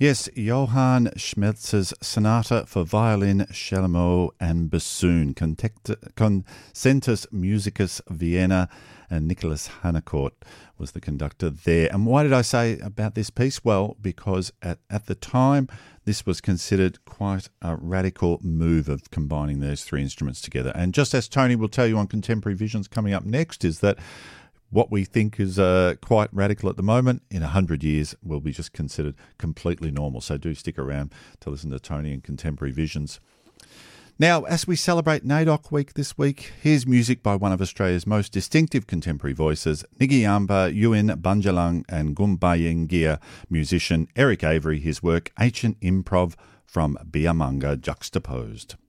Yes, Johann Schmelz's Sonata for Violin, Cello and Bassoon, Concentus Musicus Vienna, and Nicholas Hannecourt was the conductor there. And why did I say about this piece? Well, because at the time, this was considered quite a radical move of combining those three instruments together. And just as Tony will tell you on Contemporary Visions coming up next, is that what we think is quite radical at the moment, in 100 years, will be just considered completely normal. So do stick around to listen to Tony and Contemporary Visions. Now, as we celebrate NAIDOC Week this week, here's music by one of Australia's most distinctive contemporary voices, Ngiyamba, Ewan Bunjalang and Gumbayingia musician Eric Avery, his work Ancient Improv from Biamanga Juxtaposed.